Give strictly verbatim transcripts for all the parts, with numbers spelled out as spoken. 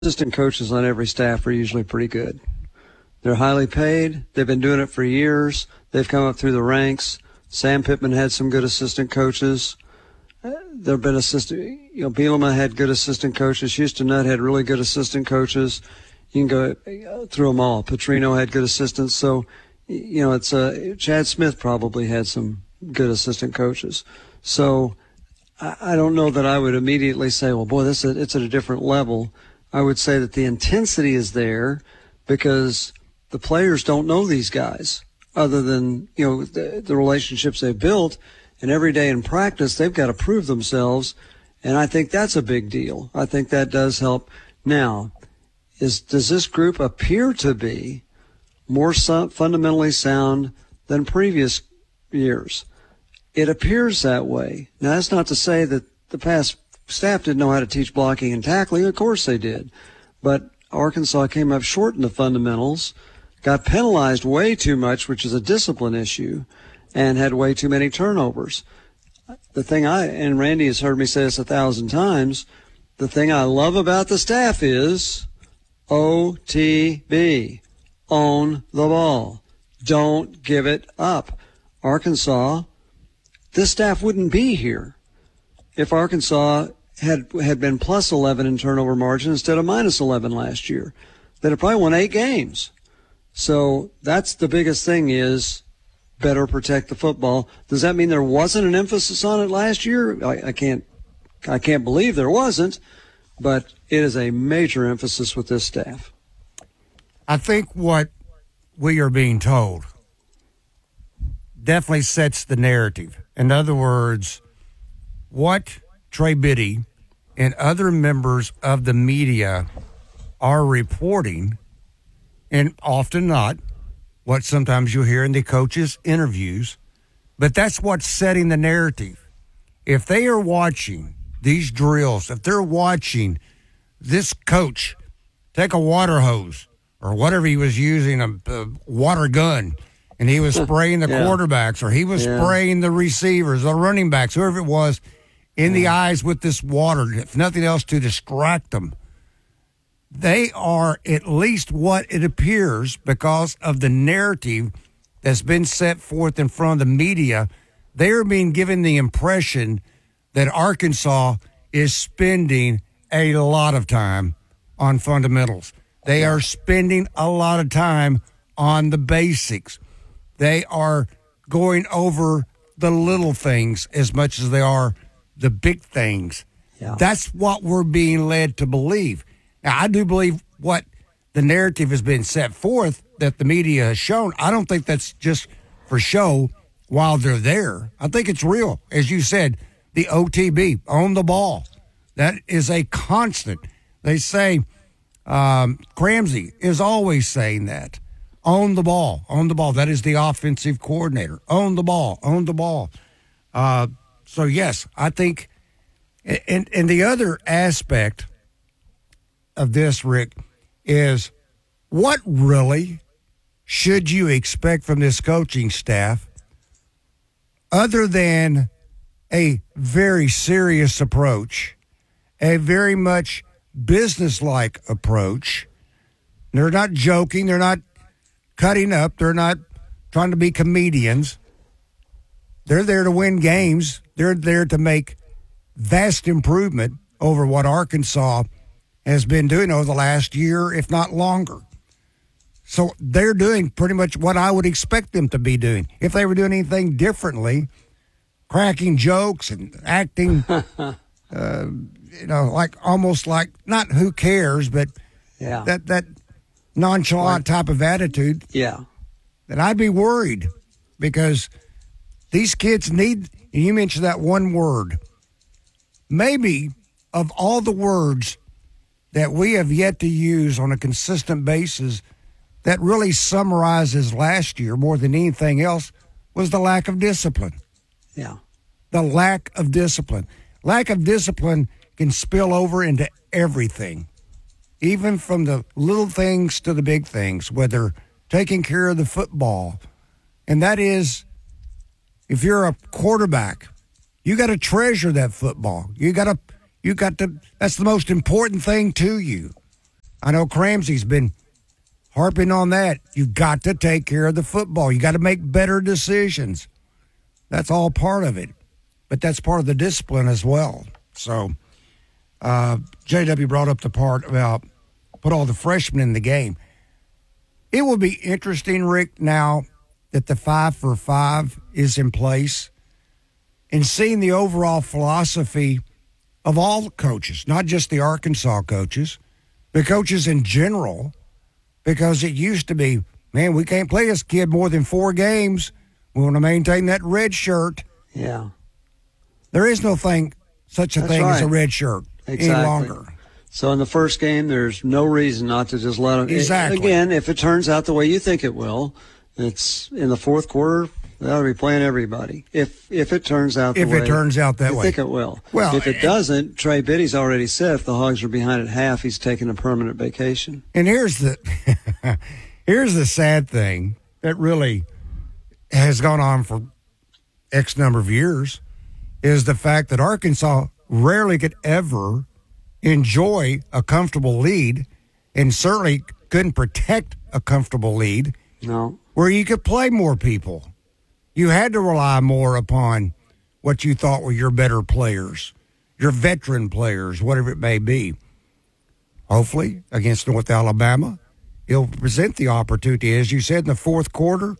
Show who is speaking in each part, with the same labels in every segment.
Speaker 1: assistant coaches on every staff are usually pretty good. They're highly paid. They've been doing it for years. They've come up through the ranks. Sam Pittman had some good assistant coaches. There have been assistant, you know, Bielema had good assistant coaches. Houston Nutt had really good assistant coaches. You can go through them all. Petrino had good assistants. So, you know, it's uh, Chad Smith probably had some good assistant coaches. So I, I don't know that I would immediately say, well, boy, this is, it's at a different level. I would say that the intensity is there because the players don't know these guys other than, you know, the, the relationships they've built. And every day in practice, they've got to prove themselves. And I think that's a big deal. I think that does help. Now, is does this group appear to be more so, fundamentally sound than previous years? It appears that way. Now, that's not to say that the past staff didn't know how to teach blocking and tackling. Of course they did. But Arkansas came up short in the fundamentals, got penalized way too much, which is a discipline issue, and had way too many turnovers. The thing I, and Randy has heard me say this a thousand times, the thing I love about the staff is O T B, own the ball. Don't give it up. Arkansas, this staff wouldn't be here if Arkansas had had been plus eleven in turnover margin instead of minus eleven last year. They'd have probably won eight games. So that's the biggest thing is better protect the football. Does that mean there wasn't an emphasis on it last year? I, I can't I can't believe there wasn't, but it is a major emphasis with this staff.
Speaker 2: I think what we are being told definitely sets the narrative. In other words, what Trey Biddy and other members of the media are reporting, and often not, what sometimes you'll hear in the coaches' interviews, but that's what's setting the narrative. If they are watching these drills, if they're watching this coach take a water hose or whatever he was using, a, a water gun, and he was spraying the yeah. quarterbacks or he was yeah. spraying the receivers, the running backs, whoever it was, in the eyes with this water, if nothing else to distract them. They are at least what it appears because of the narrative that's been set forth in front of the media. They are being given the impression that Arkansas is spending a lot of time on fundamentals. They are spending a lot of time on the basics. They are going over the little things as much as they are the big things. Yeah. That's what we're being led to believe. Now, I do believe what the narrative has been set forth that the media has shown. I don't think that's just for show while they're there. I think it's real. As you said, the O T B, own the ball. That is a constant. They say, um, Cramsey is always saying that. Own the ball, own the ball. That is the offensive coordinator. Own the ball, own the ball. Uh, so, yes, I think, and, and the other aspect of this, Rick, is what really should you expect from this coaching staff other than a very serious approach, a very much business-like approach. They're not joking. They're not cutting up. They're not trying to be comedians. They're there to win games. They're there to make vast improvement over what Arkansas has been doing over the last year, if not longer. So they're doing pretty much what I would expect them to be doing. If they were doing anything differently, cracking jokes and acting, uh, you know, like almost like, not who cares, but
Speaker 1: yeah.
Speaker 2: that, that nonchalant type of attitude,
Speaker 1: yeah,
Speaker 2: then I'd be worried because these kids need, and you mentioned that one word, maybe of all the words that we have yet to use on a consistent basis that really summarizes last year more than anything else was the lack of discipline.
Speaker 1: Yeah.
Speaker 2: The lack of discipline. Lack of discipline can spill over into everything, even from the little things to the big things, whether taking care of the football. And that is, if you're a quarterback, you got to treasure that football. You got to You got to, that's the most important thing to you. I know Cramsey's been harping on that. You've got to take care of the football. You got to make better decisions. That's all part of it. But that's part of the discipline as well. So uh, J W brought up the part about put all the freshmen in the game. It will be interesting, Rick, now that the five for five is in place and seeing the overall philosophy of all coaches, not just the Arkansas coaches, the coaches in general, because it used to be, man, we can't play this kid more than four games. We want to maintain that red shirt.
Speaker 1: Yeah.
Speaker 2: There is no thing, such a
Speaker 1: That's
Speaker 2: thing
Speaker 1: right.
Speaker 2: as a red shirt
Speaker 1: Exactly.
Speaker 2: any longer.
Speaker 1: So in the first game, there's no reason not to just let them.
Speaker 2: Exactly.
Speaker 1: Again, if it turns out the way you think it will, it's in the fourth quarter, they ought to be playing everybody. If if it turns out the
Speaker 2: If
Speaker 1: way
Speaker 2: it turns out that
Speaker 1: you
Speaker 2: way.
Speaker 1: think it will.
Speaker 2: Well,
Speaker 1: if it doesn't, Trey Biddy's already said if the Hogs are behind at half, he's taking a permanent vacation.
Speaker 2: And here's the here's the sad thing that really has gone on for X number of years is the fact that Arkansas rarely could ever enjoy a comfortable lead and certainly couldn't protect a comfortable lead
Speaker 1: No.
Speaker 2: where you could play more people. You had to rely more upon what you thought were your better players, your veteran players, whatever it may be. Hopefully, against North Alabama, it'll present the opportunity. As you said, in the fourth quarter,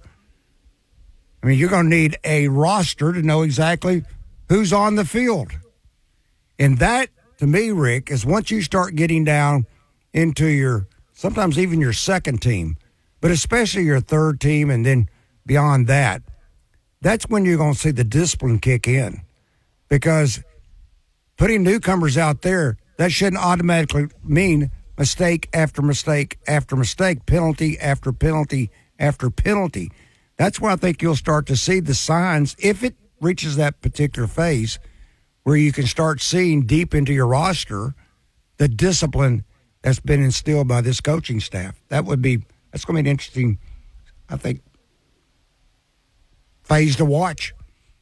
Speaker 2: I mean, you're going to need a roster to know exactly who's on the field. And that, to me, Rick, is once you start getting down into your, sometimes even your second team, but especially your third team and then beyond that, that's when you're going to see the discipline kick in. Because putting newcomers out there, that shouldn't automatically mean mistake after mistake after mistake, penalty after penalty after penalty. That's where I think you'll start to see the signs, if it reaches that particular phase, where you can start seeing deep into your roster the discipline that's been instilled by this coaching staff. That would be, that's going to be an interesting, I think, phase to watch.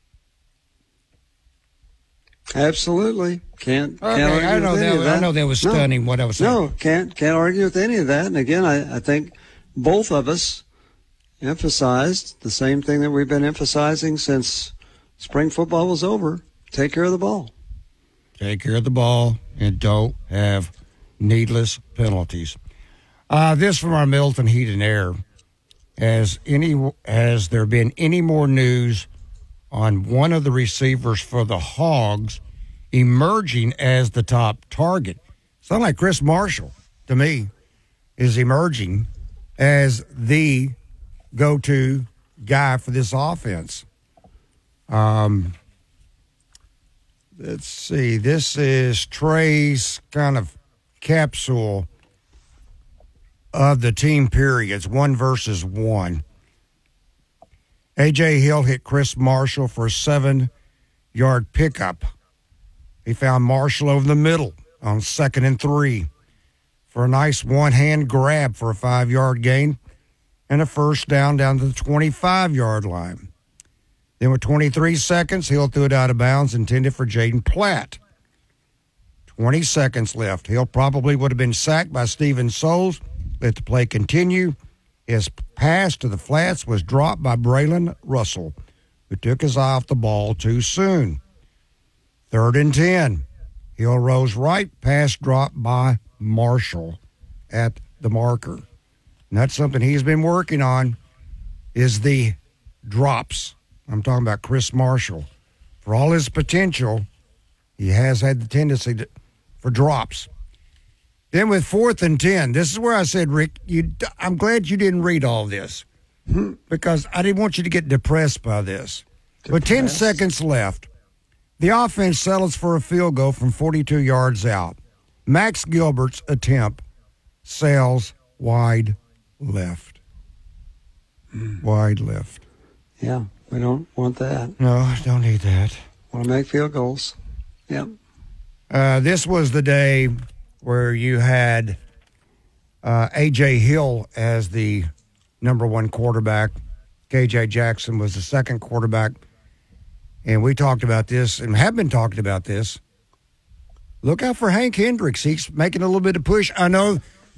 Speaker 1: Absolutely. Can't,
Speaker 2: Okay,
Speaker 1: can't argue
Speaker 2: I know
Speaker 1: with any
Speaker 2: that,
Speaker 1: of that.
Speaker 2: I know that was
Speaker 1: No.
Speaker 2: stunning what I was saying.
Speaker 1: No, can't can't argue with any of that. And again, I, I think both of us emphasized the same thing that we've been emphasizing since spring football was over. Take care of the ball.
Speaker 2: Take care of the ball and don't have needless penalties. Uh, this from our Milton Heat and Air. Has any has there been any more news on one of the receivers for the Hogs emerging as the top target? Sound like Chris Marshall to me is emerging as the go-to guy for this offense. Um, let's see. This is Trey's kind of capsule of the team periods, one versus one. A J. Hill hit Chris Marshall for a seven-yard pickup. He found Marshall over the middle on second and three for a nice one-hand grab for a five-yard gain and a first down down to the twenty-five-yard line. Then with twenty-three seconds, Hill threw it out of bounds intended for Jaden Platt. twenty seconds left. Hill probably would have been sacked by Steven Souls. Let the play continue. His pass to the flats was dropped by Braylon Russell, who took his eye off the ball too soon. Third and ten. Hill rose right. Pass dropped by Marshall at the marker. And that's something he's been working on, is the drops. I'm talking about Chris Marshall. For all his potential, he has had the tendency to, for drops. Then with fourth and ten, this is where I said, Rick, you, I'm glad you didn't read all this because I didn't want you to get depressed by this. Depressed. With ten seconds left, the offense settles for a field goal from forty-two yards out. Max Gilbert's attempt sails wide left. Mm. Wide left.
Speaker 1: Yeah, we don't want that.
Speaker 2: No, don't need that.
Speaker 1: Want to make field goals. Yep.
Speaker 2: Uh, this was the day where you had uh, A J. Hill as the number one quarterback. K J. Jackson was the second quarterback. And we talked about this and have been talking about this. Look out for Hank Hendricks. He's making a little bit of push. I know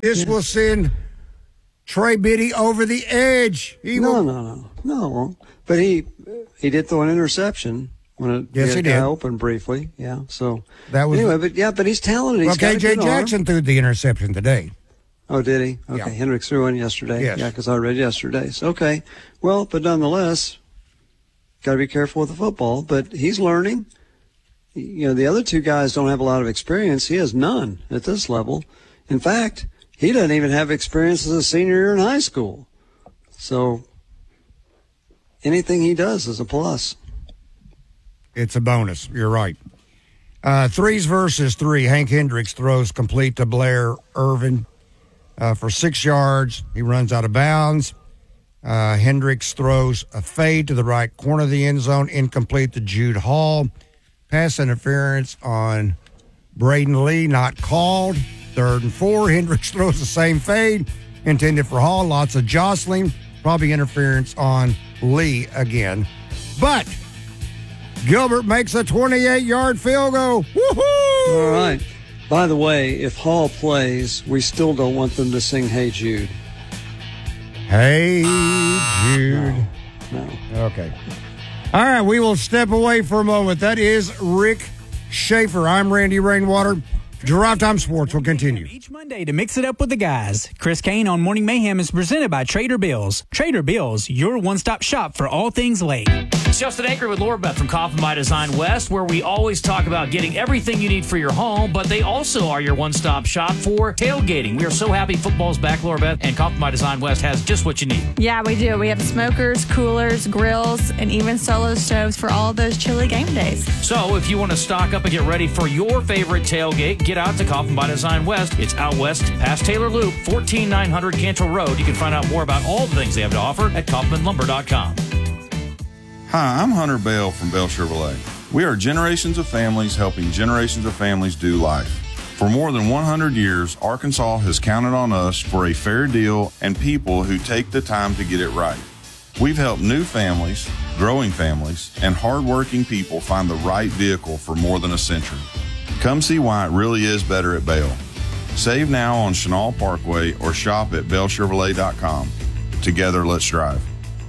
Speaker 2: This
Speaker 1: Yeah.
Speaker 2: will send Trey Biddy over the edge. He
Speaker 1: No,
Speaker 2: will.
Speaker 1: no, no, no. But he he did throw an interception when it
Speaker 2: Yes,
Speaker 1: the
Speaker 2: he
Speaker 1: guy
Speaker 2: did.
Speaker 1: opened briefly. Yeah, so
Speaker 2: That was
Speaker 1: anyway. But yeah, but he's talented. He's
Speaker 2: well,
Speaker 1: got a
Speaker 2: K J
Speaker 1: good arm.
Speaker 2: Jackson threw the interception today.
Speaker 1: Oh, did he? Okay,
Speaker 2: Yeah.
Speaker 1: Hendricks threw one yesterday.
Speaker 2: Yes.
Speaker 1: Yeah, because I read yesterday's. Okay, well, but nonetheless, got to be careful with the football. But he's learning. You know, the other two guys don't have a lot of experience. He has none at this level. In fact, he doesn't even have experience as a senior year in high school. So anything he does is a plus.
Speaker 2: It's a bonus. You're right. Uh, threes versus three. Hank Hendricks throws complete to Blair Irvin uh, for six yards. He runs out of bounds. Uh, Hendricks throws a fade to the right corner of the end zone, incomplete to Jude Hall. Pass interference on Braden Lee, not called. Third and four. Hendricks throws the same fade, intended for Hall. Lots of jostling. Probably interference on Lee again. But Gilbert makes a twenty-eight-yard field goal. Woohoo!
Speaker 1: All right. By the way, if Hall plays, we still don't want them to sing Hey Jude.
Speaker 2: Hey, Jude.
Speaker 1: No.
Speaker 2: Okay. All right, we will step away for a moment. That is Rick Schaefer. I'm Randy Rainwater. Drive Time Sports will continue.
Speaker 3: Each Monday to mix it up with the guys. Chris Kane on Morning Mayhem is presented by Trader Bills. Trader Bills, your one-stop shop for all things lake.
Speaker 4: It's Justin Anchor with Laura Beth from Kaufman by Design West, where we always talk about getting everything you need for your home, but they also are your one-stop shop for tailgating. We are so happy football's back, Laura Beth, and Kaufman by Design West has just what you need.
Speaker 5: Yeah, we do. We have smokers, coolers, grills, and even solo stoves for all those chilly game days.
Speaker 4: So if you want to stock up and get ready for your favorite tailgate, get out to Kaufman by Design West. It's out west past Taylor Loop, fourteen nine hundred Cantrell Road. You can find out more about all the things they have to offer at kaufman lumber dot com.
Speaker 6: Hi, I'm Hunter Bell from Bell Chevrolet. We are generations of families helping generations of families do life. For more than one hundred years, Arkansas has counted on us for a fair deal and people who take the time to get it right. We've helped new families, growing families, and hardworking people find the right vehicle for more than a century. Come see why it really is better at Bell. Save now on Chenal Parkway or shop at bell chevrolet dot com. Together, let's drive.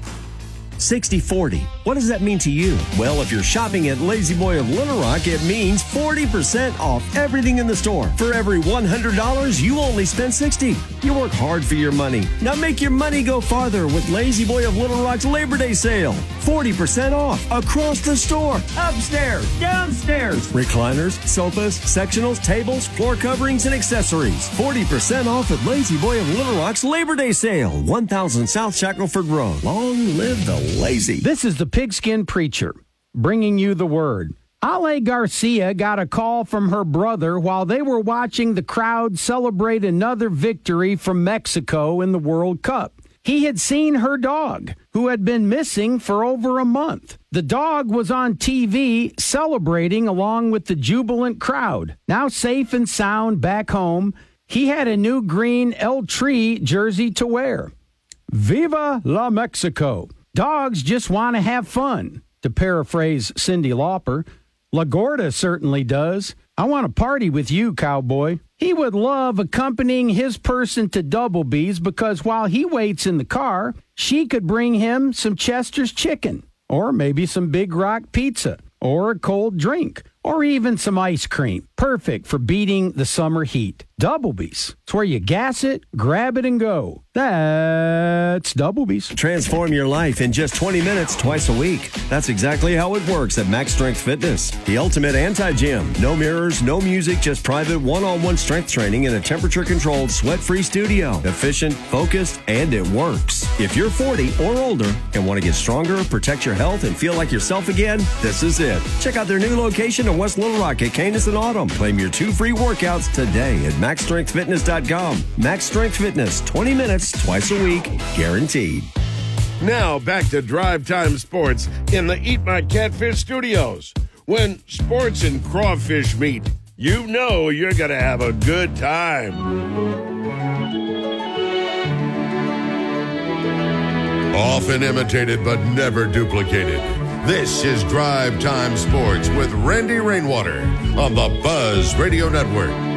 Speaker 7: sixty forty. What does that mean to you? Well, if you're shopping at Lazy Boy of Little Rock, it means forty percent off everything in the store. For every one hundred dollars, you only spend sixty dollars. You work hard for your money. Now make your money go farther with Lazy Boy of Little Rock's Labor Day sale. forty percent off across the store, upstairs, downstairs. Recliners, sofas, sectionals, tables, floor coverings, and accessories. forty percent off at Lazy Boy of Little Rock's Labor Day sale. one thousand South Shackelford Road. Long live the lazy.
Speaker 8: This is the Pigskin Preacher, bringing you the word. Ale Garcia got a call from her brother while they were watching the crowd celebrate another victory from Mexico in the World Cup. He had seen her dog, who had been missing for over a month. The dog was on T V celebrating along with the jubilant crowd. Now safe and sound back home, he had a new green El Tri jersey to wear. Viva la Mexico! Dogs just want to have fun, to paraphrase Cyndi Lauper. LaGorda certainly does. I want to party with you, cowboy. He would love accompanying his person to Double B's because while he waits in the car, she could bring him some Chester's chicken, or maybe some Big Rock pizza, or a cold drink, or even some ice cream. Perfect for beating the summer heat. Double B's. It's where you gas it, grab it, and go. That's Double B's.
Speaker 7: Transform your life in just twenty minutes twice a week. That's exactly how it works at Max Strength Fitness, the ultimate anti-gym. No mirrors, no music, just private one-on-one strength training in a temperature-controlled, sweat-free studio. Efficient, focused, and it works. If you're forty or older and want to get stronger, protect your health, and feel like yourself again, this is it. Check out their new location in West Little Rock at Canis and Autumn. Claim your two free workouts today at max strength fitness dot com. Max Strength Fitness, twenty minutes, twice a week, guaranteed.
Speaker 9: Now back to Drive Time Sports in the Eat My Catfish studios. When sports and crawfish meet, you know you're going to have a good time. Often imitated but never duplicated. This is Drive Time Sports with Randy Rainwater on the Buzz Radio Network.